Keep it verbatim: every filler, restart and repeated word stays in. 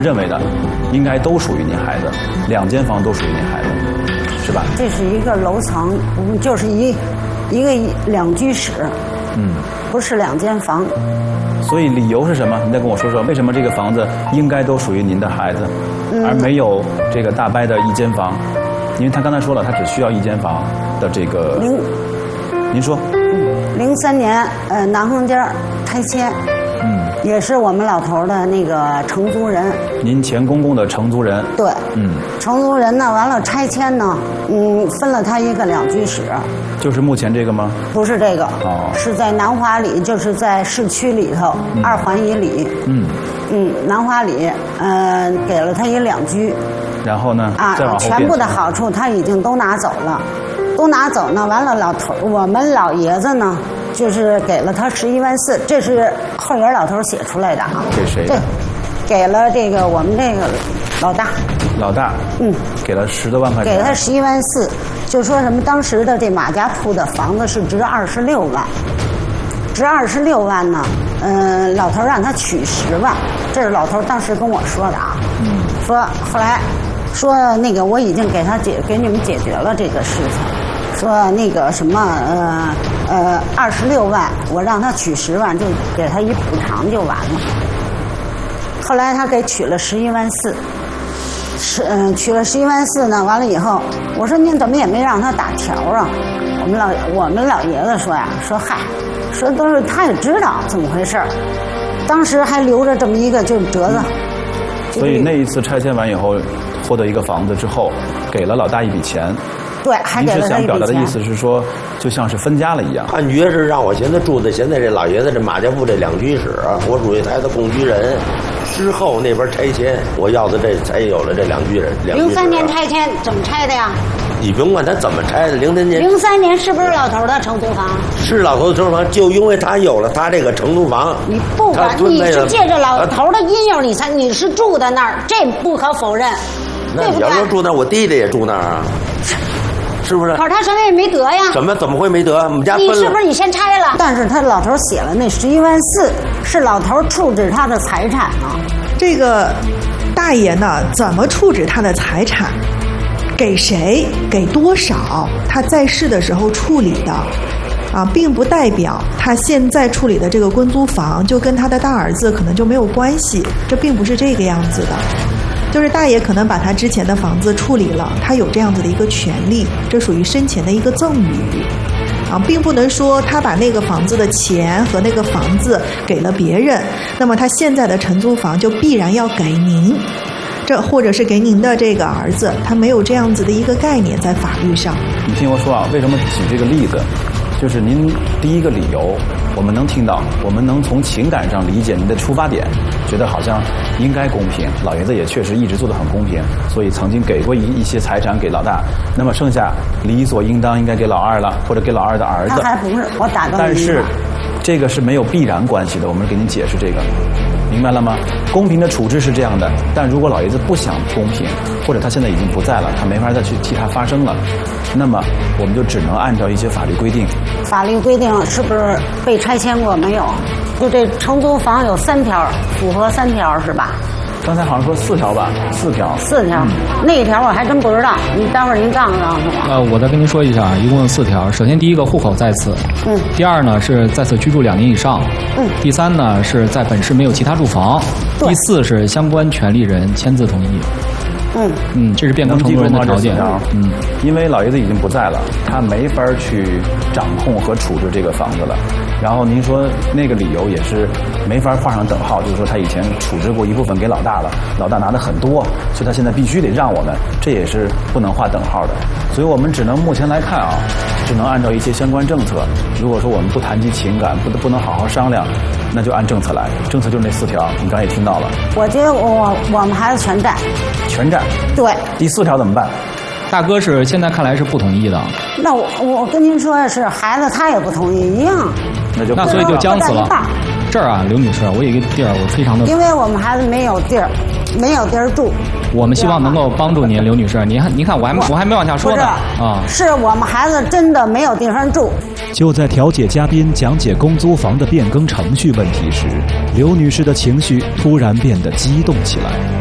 认为的，应该都属于您孩子，两间房都属于您孩子，是吧？ 这是一个楼层，嗯，就是一一个两居室， 嗯， 不是两间房。 所以理由是什么？你再跟我说说，为什么这个房子应该都属于您的孩子， 嗯、 而没有这个大伯的一间房？因为他刚才说了，他只需要一间房的这个。 零， 您说。 嗯，零三年，呃，南横街拆迁。 嗯， 也是我们老头的那个承租人。 您前公公的承租人。 对。 嗯。 承租人呢，完了拆迁呢，嗯，分了他一个两居室。 就是目前这个吗？ 不是这个。 哦。 是在南华里，就是在市区里头，嗯、二环以里。 嗯。 嗯，南华里，呃，给了他一两居。 然后呢？ 啊， 再往后全部的好处他已经都拿走了，都拿走呢。完了，老头，我们老爷子呢？就是给了他十一万四，这是后园老头写出来的啊。 给谁的？ 给了这个我们这个老大。 老大。嗯。给了十多万块钱。 给他十一万四，就说什么当时的这马家铺的房子是值二十六万，值二十六万呢，嗯、呃，老头让他取十万，这是老头当时跟我说的啊。嗯。说后来说那个我已经给他解给你们解决了这个事情。说那个什么呃呃二十六万，我让他取十万，就给他一补偿就完了。后来他给取了十一万四，是嗯取了十一万四呢。完了以后，我说您怎么也没让他打条啊？我们老我们老爷子说呀，说嗨，说都是他也知道怎么回事儿，当时还留着这么一个就是折子。 所以那一次拆迁完以后，获得一个房子之后，给了老大一笔钱。 对，还给了他一笔钱。 您是想表达的意思是说，就像是分家了一样。 判决是让我现在住的现在这老爷子这马家铺这两居室，我属于他的共居人。之后那边拆迁，我要的这才有了这两居人。 零三年拆迁怎么拆的呀？ 你甭管他怎么拆的，零三年。 零三年是不是老头的承租房？ 是老头的承租房，就因为他有了他这个承租房。 你不管你是借着老头的阴影，你才你是住在那儿，这不可否认。 那你要说住那儿，我弟弟也住那儿啊。是不是？ 可是他什么也没得呀？ 怎么怎么会没得？我们家分了。 你是不是你先拆了？但是他老头写了那十一万四，是老头处置他的财产啊。 这个大爷呢，怎么处置他的财产？给谁？给多少？他在世的时候处理的，啊，并不代表他现在处理的这个婚租房就跟他的大儿子可能就没有关系，这并不是这个样子的。就是大爷可能把他之前的房子处理了，他有这样子的一个权利，这属于生前的一个赠与，啊，并不能说他把那个房子的钱和那个房子给了别人，那么他现在的承租房就必然要给您，这或者是给您的这个儿子，他没有这样子的一个概念在法律上。 你听我说啊，为什么举这个例子？就是您第一个理由，我们能听到，我们能从情感上理解您的出发点，觉得好像应该公平。老爷子也确实一直做得很公平，所以曾经给过一一些财产给老大，那么剩下理所应当应该给老二了，或者给老二的儿子。 他还不是我打断你。 但是这个是没有必然关系的，我们给您解释这个，明白了吗？公平的处置是这样的，但如果老爷子不想公平，或者他现在已经不在了，他没法再去替他发声了，那么我们就只能按照一些法律规定。 法律规定是不是被拆迁过没有？就这承租房有三条，符合三条是吧？ 刚才好像说四条吧，四条。 四条，嗯、那一条我还真不知道。你待会儿您告诉告诉我。 呃，我再跟您说一下，一共有四条。首先，第一个户口在此。 嗯。 第二呢是在此居住两年以上。 嗯。 第三呢是在本市没有其他住房。 对。 第四是相关权利人签字同意。 嗯嗯，这是变更承租人的条件。 嗯，因为老爷子已经不在了，他没法去掌控和处置这个房子了。然后您说那个理由也是没法画上等号，就是说他以前处置过一部分给老大了，老大拿的很多，所以他现在必须得让我们，这也是不能画等号的。所以我们只能目前来看啊，只能按照一些相关政策。如果说我们不谈及情感，不不能好好商量，那就按政策来。政策就是那四条，你刚才也听到了。 我觉得我我们孩子全占。 全占。 对。 第四条怎么办？ 大哥是现在看来是不同意的。 那我我跟您说的是，孩子他也不同意一样。 那就那所以就僵死了。这儿啊，刘女士，我有一个地儿，我非常的。 因为我们孩子没有地儿，没有地儿住。 我们希望能够帮助您，刘女士。您看，您看，我还我还没往下说呢啊。 是我们孩子真的没有地方住。 就在调解嘉宾讲解公租房的变更程序问题时，刘女士的情绪突然变得激动起来。